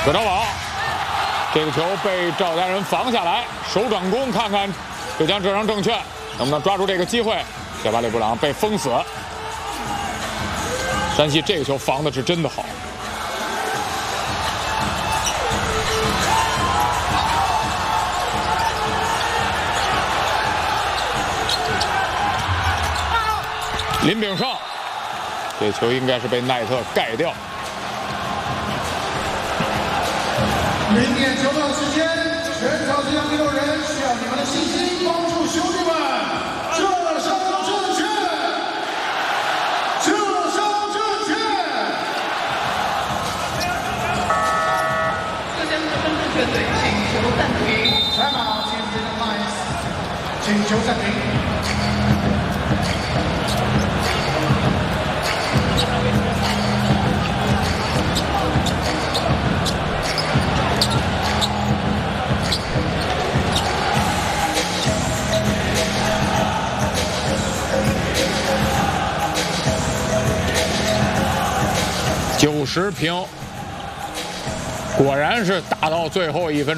葛兆宝，这个球被赵家人防下来，手转攻，看看浙江浙商证券能不能抓住这个机会。小巴里布朗被封死，山西这个球防的是真的好。林炳胜，这球应该是被奈特盖掉。 明点球的时间，全场这样6人需要你们的信心，帮助兄弟们。浙商证券，浙商证券。 浙江浙商证券队请求暂停。 Time out in the lines， 请求暂停。 90平，果然是打到最后1分钟。